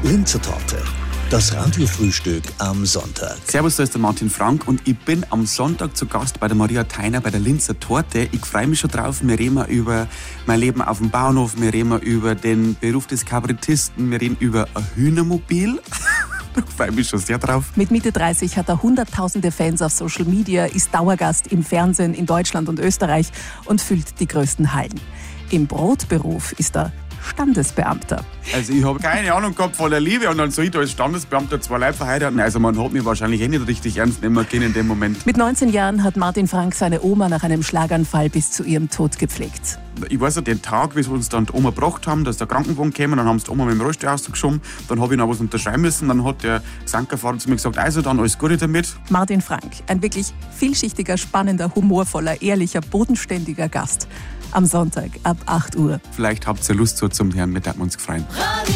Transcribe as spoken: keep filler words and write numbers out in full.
Linzer Torte. Das Radiofrühstück am Sonntag. Servus, da ist der Martin Frank und ich bin am Sonntag zu Gast bei der Maria Theiner bei der Linzer Torte. Ich freue mich schon drauf. Wir reden über mein Leben auf dem Bauernhof, wir reden über den Beruf des Kabarettisten, wir reden über ein Hühnermobil. Da freue ich mich schon sehr drauf. Mit Mitte dreißig hat er hunderttausende Fans auf Social Media, ist Dauergast im Fernsehen in Deutschland und Österreich und füllt die größten Hallen. Im Brotberuf ist er Standesbeamter. Also ich habe keine Ahnung gehabt von der Liebe und dann soll ich da als Standesbeamter zwei Leute verheiraten. Also man hat mich wahrscheinlich eh nicht richtig ernst nehmen können in dem Moment. Mit neunzehn Jahren hat Martin Frank seine Oma nach einem Schlaganfall bis zu ihrem Tod gepflegt. Ich weiß ja, den Tag, wie sie uns dann die Oma gebracht haben, dass der Krankenwagen kam, dann haben sie die Oma mit dem Rollstuhl rausgeschoben, dann habe ich noch was unterschreiben müssen, dann hat der Sankerfahrer zu mir gesagt, also dann alles Gute damit. Martin Frank, ein wirklich vielschichtiger, spannender, humorvoller, ehrlicher, bodenständiger Gast. Am Sonntag ab acht Uhr. Vielleicht habt ihr Lust so zum Hören, mit dem wir uns freuen.